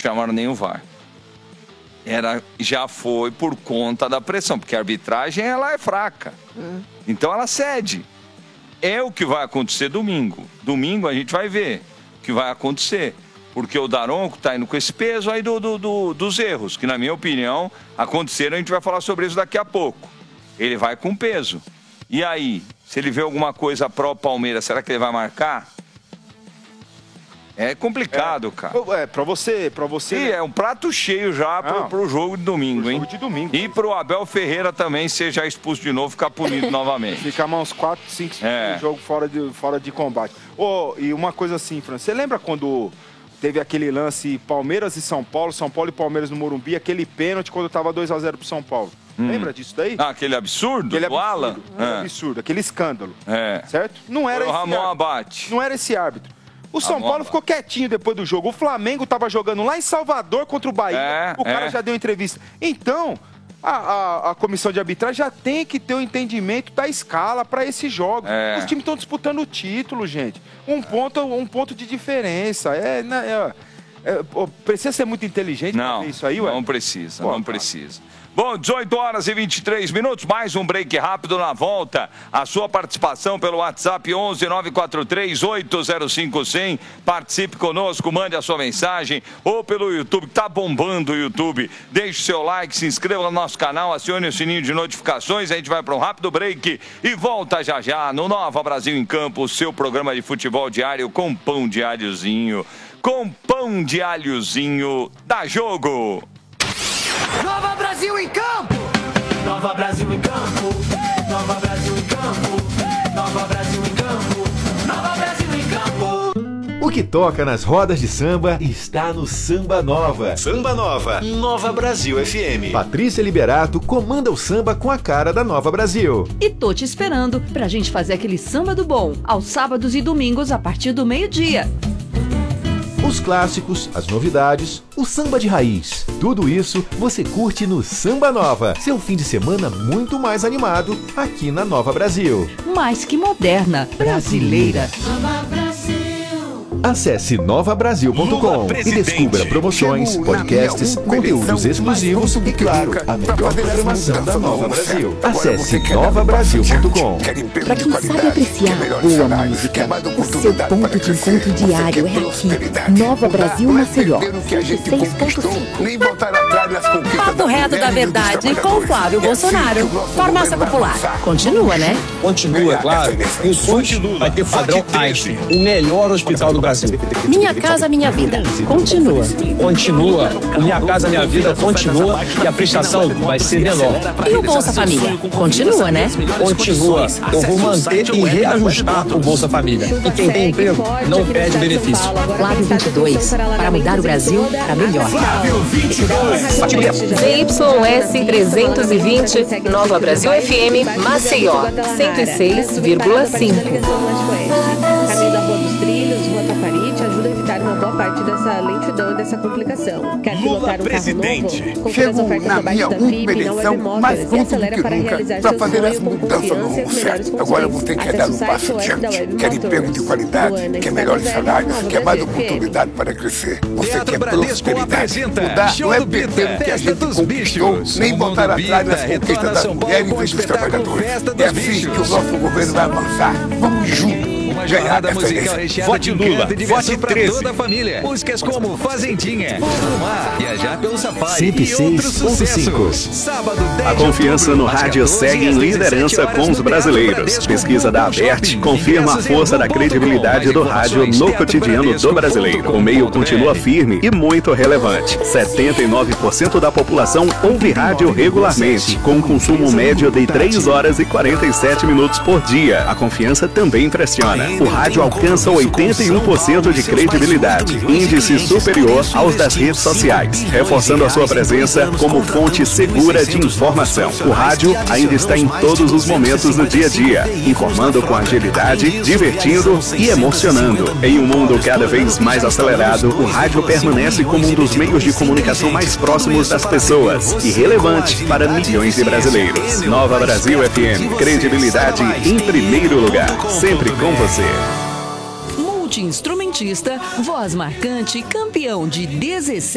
chamaram nem o VAR. Já foi por conta da pressão, porque a arbitragem ela é fraca. Então ela cede. É o que vai acontecer domingo. Domingo a gente vai ver o que vai acontecer. Porque o Daronco está indo com esse peso aí dos erros, que na minha opinião aconteceram, a gente vai falar sobre isso daqui a pouco. Ele vai com peso. E aí, se ele vê alguma coisa pró-Palmeiras, será que ele vai marcar? É complicado, cara. Pra você... Sim, é um prato cheio já pro jogo de domingo, hein? De domingo. E pro Abel Ferreira também, seja expulso de novo, ficar punido novamente. Ficar uns 4, 5 jogos fora de combate. E uma coisa assim, Fran, você lembra quando teve aquele lance Palmeiras e São Paulo e Palmeiras no Morumbi, aquele pênalti quando tava 2-0 pro São Paulo? Lembra disso daí? Aquele absurdo? Aquele do Alan? Absurdo, aquele escândalo. Certo? Não era o Ramon Abate. Não era esse árbitro. O São Paulo ficou quietinho depois do jogo. O Flamengo estava jogando lá em Salvador contra o Bahia. O cara já deu entrevista. Então, a comissão de arbitragem já tem que ter o entendimento da escala para esse jogo. Os times estão disputando o título, gente. Um ponto de diferença. Precisa ser muito inteligente para ver isso aí, ué? Não precisa, não precisa. Bom, 18 horas e 23 minutos, mais um break rápido na volta. A sua participação pelo WhatsApp 11 943 805 100. Participe conosco, mande a sua mensagem ou pelo YouTube, que tá bombando o YouTube. Deixe o seu like, se inscreva no nosso canal, acione o sininho de notificações. A gente vai para um rápido break e volta já já no Nova Brasil em Campo, o seu programa de futebol diário com pão de alhozinho. Com pão de alhozinho, dá jogo! Nova Brasil em Campo! Nova Brasil em Campo! Nova Brasil em Campo! Nova Brasil em Campo! Nova Brasil em Campo! O que toca nas rodas de samba está no Samba Nova. Samba Nova, Nova Brasil FM. Patrícia Liberato comanda o samba com a cara da Nova Brasil. E tô te esperando pra gente fazer aquele samba do bom, aos sábados e domingos a partir do meio-dia. Os clássicos, as novidades, o samba de raiz. Tudo isso você curte no Samba Nova. Seu fim de semana muito mais animado aqui na Nova Brasil. Mais que moderna, brasileira. Nova Brasil. Acesse novabrasil.com e descubra promoções, podcasts, conteúdos exclusivos e, claro, a melhor programação da Nova Brasil. Acesse novabrasil.com. Para quem sabe apreciar boa música, o seu ponto de encontro diário é aqui. Nova Brasil Maceió, 106.5. Papo reto da verdade com Flávio Bolsonaro. Farmácia Popular. Continua, né? Continua, claro. E o SUS vai ter padrão Einstein, o melhor hospital do Brasil. Minha Casa Minha Vida. Continua. Continua. O Minha Casa Minha Vida continua e a prestação vai ser menor. E o Bolsa Família? Continua, né? Continua. Eu vou manter e reajustar o Bolsa Família. E quem tem emprego não perde benefício. Flávio 22. Para mudar o Brasil para melhor. Flávio 22. ZYS 320, Nova Brasil FM, Maceió, 106,5. Caminho da Rua dos Trilhos, Rua Taquarite, ajuda a evitar uma boa parte dessa lentidão e dessa complicação. Quer pilotar um carro novo? Confira as ofertas abaixo da FIP, não é Móveis e acelera para realizar seu sonho com confiança e as melhores condições. Agora você quer dar um passo adiante, quer emprego de qualidade, quer melhor salário, quer mais oportunidade para crescer. Você quer prosperidade. Mudar não é perder o que a gente conquistou, nem botar atrás nas conquistas das mulheres e dos trabalhadores. É assim que o nosso governo vai avançar. Vamos juntos. Jornada musical recheada de encanto e diversão para toda a família. Músicas como Fazendinha, Fundo Mar, Viajar pelo Safari e outros sucessos. Sábado, 10 A confiança no rádio segue em liderança com os brasileiros. Pesquisa da ABERT confirma a força da credibilidade do rádio no cotidiano do brasileiro. O meio continua firme e muito relevante. 79% da população ouve rádio regularmente, com um consumo médio de 3 horas e 47 minutos por dia. A confiança também impressiona. O rádio alcança 81% de credibilidade, índice superior aos das redes sociais, reforçando a sua presença como fonte segura de informação. O rádio ainda está em todos os momentos do dia a dia, informando com agilidade, divertindo e emocionando. Em um mundo cada vez mais acelerado, o rádio permanece como um dos meios de comunicação mais próximos das pessoas e relevante para milhões de brasileiros. Nova Brasil FM, credibilidade em primeiro lugar, sempre com você. Multi-instrumentista, voz marcante, campeão de 17